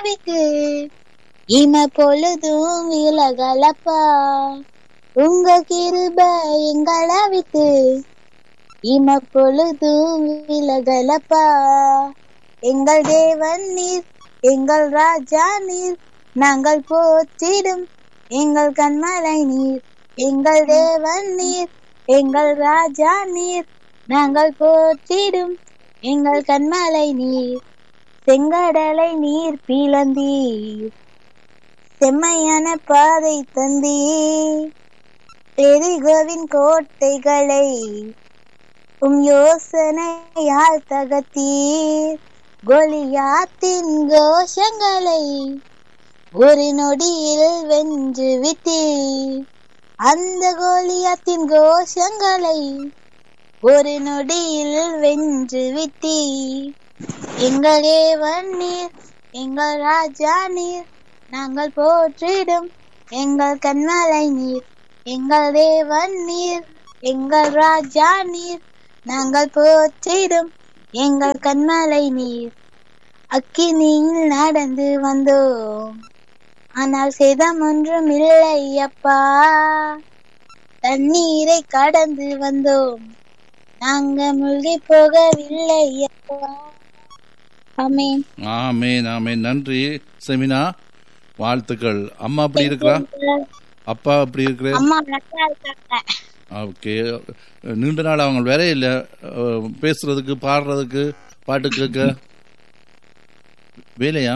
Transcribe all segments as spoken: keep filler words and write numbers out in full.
விட்டு இம பொழுதும் விலகலப்பா. உங்க கிருப எங்களை விட்டு இம பொழுதும் விலகலப்பா. எங்கள் தேவன் நீர், எங்கள் ராஜா நீர், நாங்கள் போற்றிடும் எங்கள் கண்மலை நீர். எங்கள் தேவன் நீர், எங்கள் ராஜா நீர், நாங்கள் போற்றிடும் எங்கள் கண்மலை நீர். செங்கடலை நீர் பிளந்தீர், செம்மையான பாதை தந்தீர். எரிகோவின் கோட்டைகளை உம் யோசனையால் தகர்த்தீர். கோலியாத்தின் கோஷங்களை ஒரு நொடியில் வென்று விட்டீர். அந்த கோலியாத்தின் கோஷங்களை ஒரு நொடியில் வென்று விட்டீர். எங்கள் தேவன் நீர், எங்கள் ராஜா நீர், நாங்கள் போற்றிடும் எங்கள் கண்மலை நீர். எங்கள் தேவன் நீர், எங்கள் ராஜா நீர், நாங்கள் போற்றிடும் எங்கள் கண்மலை நீர். அக்கினியில் நடந்து வந்தோம், ஆனால் சேதம் ஒன்றும் இல்லை அப்பா. தண்ணீரை கடந்து வந்தோம், நாங்க மூழ்கி போகவில்லை அப்பா. ஆமென் ஆமென் ஆமென். நன்றி செமினா, வாழ்த்துக்கள். அம்மா அப்படி இருக்கிறா? அப்பா அப்படி இருக்கிற? அம்மா நல்லா இருக்காங்க. ஓகே. நீண்ட நாள் அவங்க வேற இல்லை பேசுறதுக்கு, பாடுறதுக்கு, பாட்டு கேட்க. வேலையா?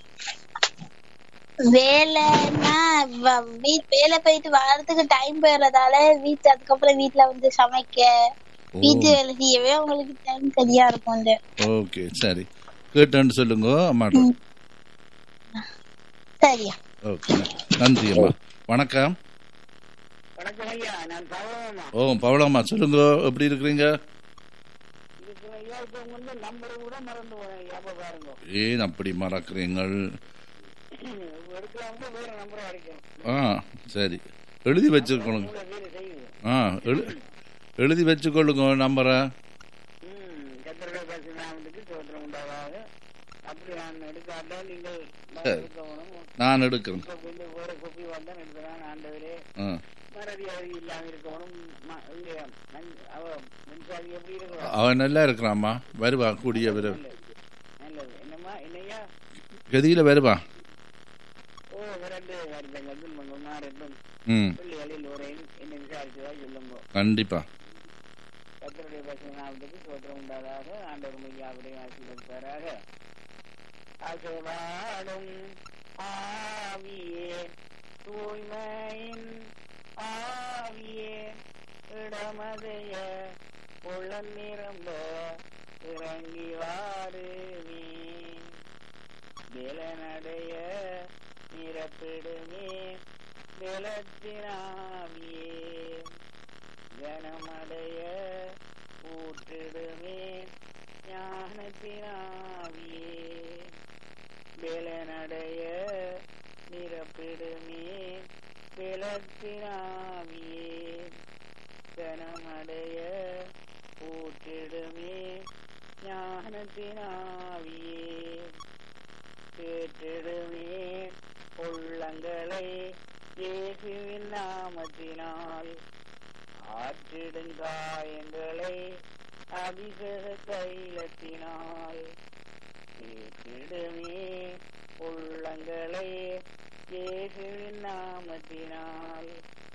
வேலைன்னா வேலை போயிட்டு வர்றதுக்கு டைம் போயிடுறதால வீட்டு, அதுக்கப்புறம் வீட்டுல வந்து சமைக்க, வீட்டு வேலை செய்யவே உங்களுக்கு டைம் சரியா இருக்கும். ஓகே சரி, கேட்டேன்னு சொல்லுங்க அம்மாட்ட. சரியா? ஓகே, நன்றி அம்மா. வணக்கம். வணக்கம் ஐயா, நான் பவளம்மா. ஓ பவளம்மா, சொல்லுங்க, எப்படி இருக்கிறீங்க? நம்பரை கூட மறந்து போறேன், ஞாபகம் பாருங்க. ஏன் அப்படி மறக்கிறீங்கள்? எடுக்கலாம் வேற நம்பரை அடிக்கணும். ஆ சரி, எழுதி வச்சுக்கொள்ளுங்க. ஆ எழு எழுதி வச்சுக்கொள்ளுங்க நம்பரை. ம் கத்தருடைய பரிசுநாமத்துக்கு ஸ்தோத்திரம் உண்டாவதாக. அப்படி நான் எடுக்காட்டால் நீங்கள் எடுக்கணும். நான் எடுக்கிறேன். கொஞ்சம் வேற கொப்பி வந்தான் எடுக்கிறான். ஆண்டவரே மறதியாதி இல்லாம இருக்கணும். மின்சாரி எப்படி இருக்கிறான்? அவன் நல்லா இருக்கிறாம்மா, வருவா கூடிய விரைவு. நல்லது. என்னம்மா என்னையா கதியில வருவா. ஓ விரண்டு வருடங்கள் மாறட்டும். ம் பிள்ளைகளில் ஒரேயும் என்ன விசாரிச்சதா சொல்லுங்க. கண்டிப்பா. கத்தருடைய பரிசுநாமத்துக்கு ஸ்தோத்திரம் உண்டாதாக. ஆண்டவர் மையாவுடைய ஆசீர்வதிப்பாராக. அசைவாடும் ஆவியே, தூய்மையின் ஆவியே, இடமதைய உள்ள நிரம்ப இறங்கி வாருமே. வேலனடைய நிரப்பிடுமே வேலத்தினாவியே. கனமடைய ஊற்றிடுமே ஞானத்தினாவியே. வேலனடைய நிரப்பிடுமே வேலத்தினாவியே. கனமடைய ஊற்றிடுமே ஞானத்தினாவியே. கேட்டிடுமே உள்ளங்களை இயேசுவின் நாமத்தினால். ஆற்றிடுங்காயங்களை அபிஷேக தைலத்தினால். கேட்டிடுமே உள்ளங்களை இயேசுவின் நாமத்தினால்.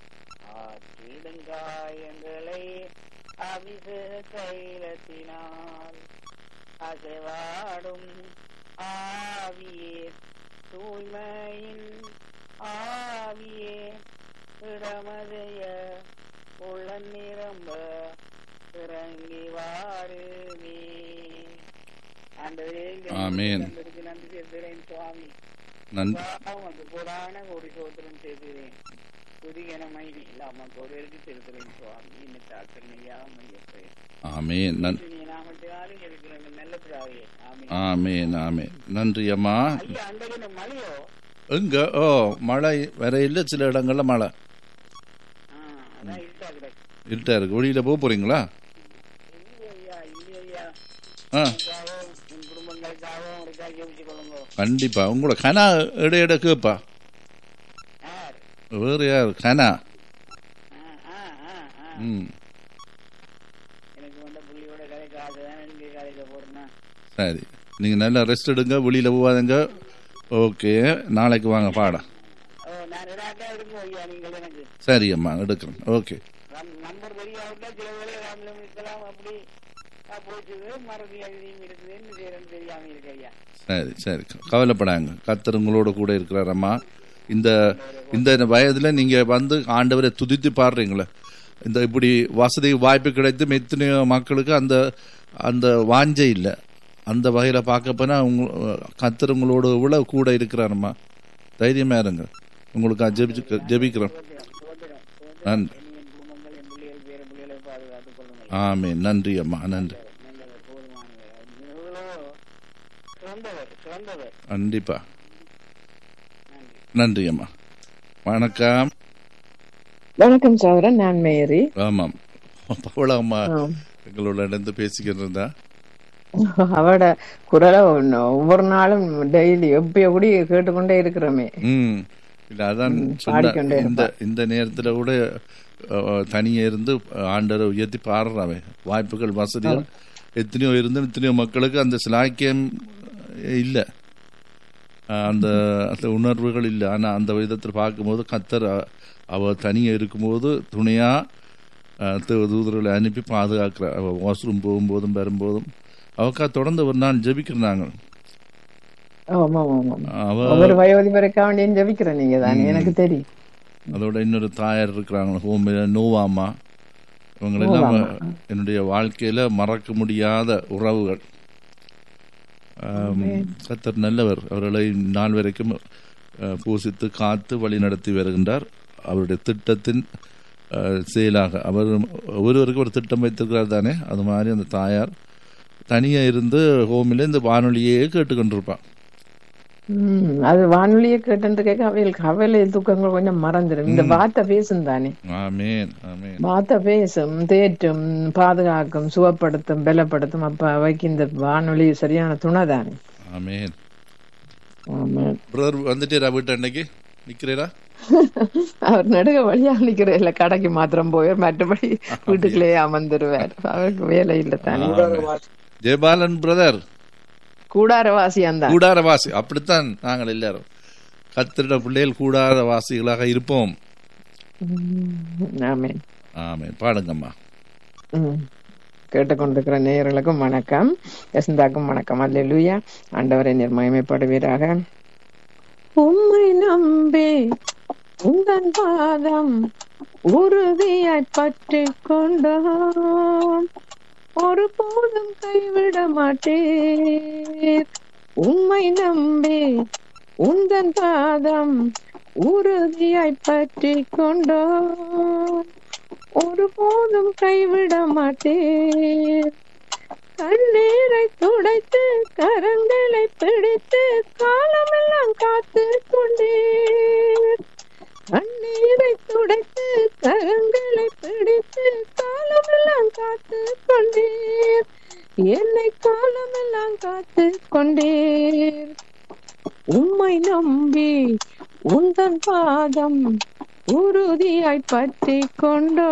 ஆற்றிடுங்காயங்களை அபிஷேக தைலத்தினால். அசைவாடும் ஆவியே, தூய்மையின் ஆவியே, இடமதைய உள்ள நிரம்ப இறங்கி வாருமே. ஆண்டவரே, ஆமென். நன்றி செலுத்துகிறேன் சுவாமி. நன்றி. அந்த புராண ஒரு சோத்திரம் செய்கிறேன். புதியன மைதி இல்லாம ஒருவருக்கு செலுத்துகிறேன் சுவாமி. இன்னும் தாக்கணையா மையப்பே. ஆமென். நன்றி. நாமத்தினாலும் இருக்கிறேன் நல்ல பிதாவே. ஆமென். ஆமென் ஆமென். நன்றி அம்மா. ஐயா, அன்றைக்கு மழையோ எங்க? ஓ மழை வேற இல்லை, சில இடங்கள்ல மழை. அதான் இருட்டா கிடக்கு. இருட்டா இருக்கு. வெளியில போக போறீங்களா? இல்லையா இல்லையா ஆ குடும்பங்களுக்காகவும் இருக்கா ஜெபிச்சு கொள்ளுங்க. கண்டிப்பா உங்களோட கனா எட எட கேப்பா யார் வேற யார் கனா ஆ ஆ ஆ ஆ ம் எனக்கு வந்த புள்ளியோட கதைக்கு ஆசைதான் எனக்கு கதைக்க போறேன்னா சரி நீங்கள் நல்லா ரெஸ்ட் எடுங்க வெளியில் போகாதுங்க ஓகே நாளைக்கு வாங்க பாட ஓ நான் இதாட்டா எடுங்க ஐயா நீங்கள் எனக்கு சரி அம்மா எடுக்கிறேன் ஓகே நம்பர் வெளியாகிட்டா சில வேலை ராமலம் இருக்கலாம் அப்படி போச்சுது மறுபடி எழுதியும் இருக்குது என்ன செய்யறேன்னு தெரியாம இருக்கு ஐயா சரி சரி கவலைப்படாங்க கர்த்தர் உங்களோட கூட இருக்கிறார் அம்மா இந்த இந்த வயதில் நீங்கள் வந்து ஆண்டவரை துதித்து பாடுறீங்களே இந்த இப்படி வசதி வாய்ப்பு கிடைத்தும் எத்தனையோ மக்களுக்கு அந்த அந்த வாஞ்சை இல்லை அந்த வகையில் பார்க்க போனால் உங்க கர்த்தர் உங்களோட இவ்வளவு கூட இருக்கிறாரம்மா தைரியமாக இருங்க உங்களுக்கு ஜெபிச்சு ஜெபிக்கிறோம் நன்றி ஆமே நன்றி அம்மா நன்றி கண்டிப்பா நன்றி அம்மா வணக்கம் வணக்கம் சௌரன், நான் மேரி. ஆமாம் பவளா அம்மா எங்களோட நடந்து பேசிக்கிட்டு இருந்தா அவட குரலை ஒவ்வொரு நாளும் டெய்லி எப்பய கூட கேட்டுக்கொண்டே இருக்கிறோமே. ம் இல்ல அதான் சொன்ன இந்த இந்த நேரத்துல கூட தனியே இருந்து ஆண்டரை உயர்த்தி பாடுறாவே வாய்ப்புகள் வசதிகள் எத்தனையோ இருந்து எத்தனையோ மக்களுக்கு அந்த சிலாக்கியம் இல்லை, அந்த அந்த உணர்வுகள் இல்லை. ஆனால் அந்த விதத்தில் பார்க்கும்போது கத்தர் அவ தனியே இருக்கும்போது துணையா தூதர்களை அனுப்பி பாதுகாக்கிற அவ வாஷ்ரூம் போகும்போதும் வரும்போதும் அவக்கா தொடர்ந்து ஒரு நாள் ஜெபிக்கிறாங்க. எனக்கு தெரியும். அதோட இன்னொரு தாயார் இருக்கிறாங்க ஹோமில நோவாமா, இவங்களெல்லாம் என்னுடைய வாழ்க்கையில மறக்க முடியாத உறவுகள். கர்த்தர் நல்லவர், அவர்களை நாள் வரைக்கும் பூசித்து காத்து வழி நடத்தி வருகின்றார். அவருடைய திட்டத்தின் செயலாக அவர் ஒருவருக்கு ஒரு திட்டம் வைத்திருக்கிறார் தானே, அது மாதிரி அந்த தாயார் தனியா இருந்து ஹோமில இந்த வானொலியே கேட்டுக்கொண்டிருப்பான். உம் அது வானொலியை கேட்டு கேட்க அவைகளுக்கு கவலை துக்கங்கள் கொஞ்சம் மறந்துடும். இந்த வார்த்தை பேசும் தானே, வார்த்தை பேசும், தேற்றும், பாதுகாக்கும், சுகப்படுத்தும், பலப்படுத்தும். அப்ப அவைக்கு இந்த வானொலி சரியான துணை தானே. ஆமென். ஆமென். பிரதர் வந்துட்டீரா வீட்டு அன்னைக்கு நிக்கிறீரா? அவர் நடுக வழியா நிக்கிற இல்ல, கடைக்கு மாத்திரம் போய் மற்றபடி வீட்டுக்குள்ளேயே அமர்ந்துருவார். அவருக்கு வேலை இல்லை தானே. ஜெயபாலன் பிரதர் கூடாரவாசி, அந்த கூடாரவாசி. அப்படித்தான் நாங்கள் எல்லாரும் கர்த்தருடைய பிள்ளைகள் கூடாரவாசிகளாக இருப்போம். ஆமென். ஆமென். பாடுங்கம்மா. கேட்டுக்கொண்டிருக்கிற நேயர்களுக்கும் வணக்கம், யசந்தாக்கும் வணக்கம். அல்லேலூயா. ஆண்டவரை நீர் மகிமைப்படுவீராக. உம்மை நம்பி உந்தன் பாதம் உறுதியாய் பற்றி கொண்டோம், ஒரு போதும் கைவிட மாட்டீர். உம்மை நம்பி உந்தன் பாதம் உறுதியாய் பற்றி கொண்டோம், ஒரு போதும் கைவிட மாட்டீர். கண்ணீரை துடைத்து கரங்களை பிடித்து காலமெல்லாம் காத்து கொண்டீர். கண்ணீரை துடைத்து கரங்களை பிடித்து காலமெல்லாம் காத்து கொண்டீர். என்னை காலமெல்லாம் காத்து கொண்டீர். உம்மை நம்பி உந்தன் பாதம் உறுதியாய் பற்றி கொண்டோ,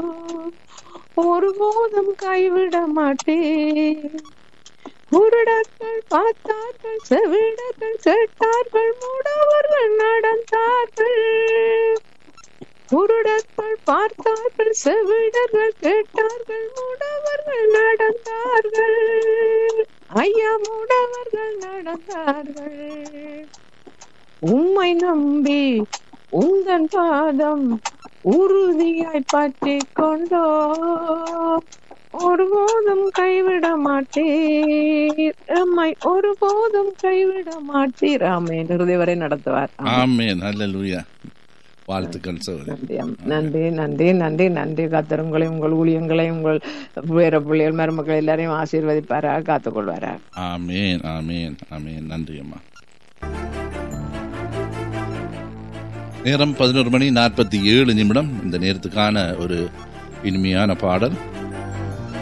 ஒருபோதும் கைவிட மாட்டேன். குருடர்கள் பார்த்தார்கள், செவிடர்கள் கேட்டார்கள், மூடவர்கள் நடந்தார்கள். குருடர்கள் பார்த்தார்கள், செவிடர்கள் கேட்டார்கள், மூடவர்கள் நடந்தார்கள். ஐயா, மூடவர்கள் நடந்தார்கள். உம்மை நம்பி உந்தன் பாதம் உறுதியாய் பற்றி கொண்டோ, ஒருபோதும் கைவிட மாட்டீர். எம்மை ஒருபோதும் கைவிட மாட்டீர். ஆமென். இறுதி வரை நடத்துவார். ஆமென். அல்லேலூயா. வாழ்த்துக்கள் சகோதரி. நன்றி நன்றி நன்றி நன்றி. கர்த்தர் உங்களை, உங்கள் ஊழியங்களை, உங்கள் வேற பிள்ளைகள் மருமக்கள் எல்லாரையும் ஆசீர்வதிப்பாராக, காத்துக்கொள்வாராக. ஆமென். ஆமென். ஆமென். நன்றி அம்மா. நேரம் பதினோரு மணி நாற்பத்தி ஏழு நிமிடம். இந்த நேரத்துக்கான ஒரு இனிமையான பாடல்